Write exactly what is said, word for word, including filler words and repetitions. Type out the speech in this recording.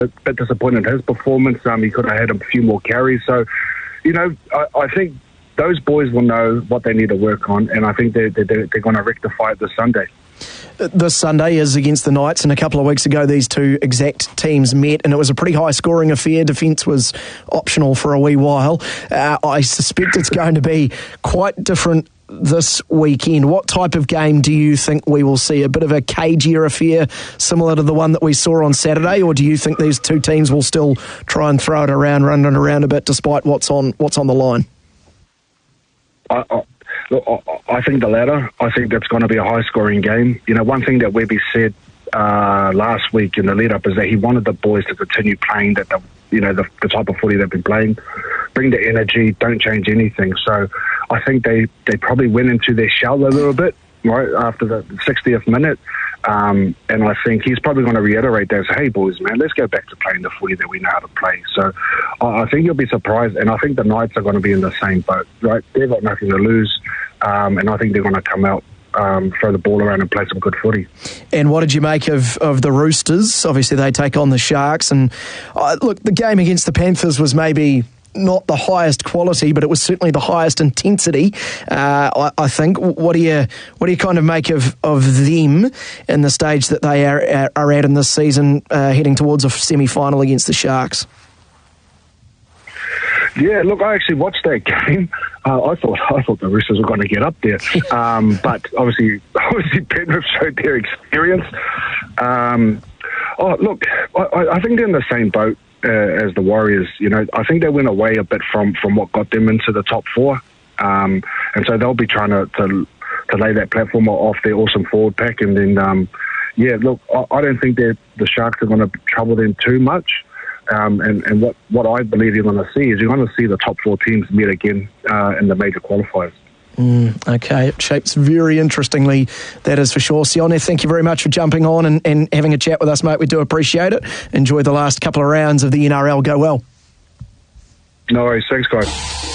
a bit disappointed in his performance. Um, he could have had a few more carries. So, you know, I, I think those boys will know what they need to work on, and I think they're, they're, they're going to rectify it this Sunday. This Sunday is against the Knights, and a couple of weeks ago these two exact teams met, and it was a pretty high-scoring affair. Defence was optional for a wee while. Uh, I suspect it's going to be quite different this weekend. What type of game do you think we will see? A bit of a cagier affair similar to the one that we saw on Saturday, or do you think these two teams will still try and throw it around, run it around a bit despite what's on what's on the line? I, I, look, I, I think the latter. I think that's going to be a high-scoring game. You know, one thing that Webby said uh, last week in the lead-up is that he wanted the boys to continue playing that the, you know, the, the type of footy they've been playing. Bring the energy, don't change anything. So I think they, they probably went into their shell a little bit, right, after the sixtieth minute. Um, and I think he's probably going to reiterate that, say, hey, boys, man, let's go back to playing the footy that we know how to play. So I, I think you'll be surprised, and I think the Knights are going to be in the same boat, right? They've got nothing to lose, um, and I think they're going to come out, um, throw the ball around and play some good footy. And what did you make of, of the Roosters? Obviously, they take on the Sharks, and uh, look, the game against the Panthers was maybe not the highest quality, but it was certainly the highest intensity. Uh, I, I think. What do you what do you kind of make of, of them in the stage that they are are at in this season, uh, heading towards a semi-final against the Sharks? Yeah, look, I actually watched that game. Uh, I thought I thought the Roosters were going to get up there, um, but obviously, obviously Penrith showed their experience. Um, oh, look, I, I think they're in the same boat Uh, as the Warriors. You know, I think they went away a bit from, from what got them into the top four, um, and so they'll be trying to, to to lay that platform off their awesome forward pack. And then, um, yeah, look, I, I don't think that the Sharks are going to trouble them too much. Um, and and what, what I believe you're going to see is you're going to see the top four teams meet again uh, in the major qualifiers. Mm, okay, it shapes very interestingly, that is for sure. Sione, thank you very much for jumping on and, and having a chat with us, mate. We do appreciate it. Enjoy the last couple of rounds of the N R L. Go well. No worries. Thanks, guys.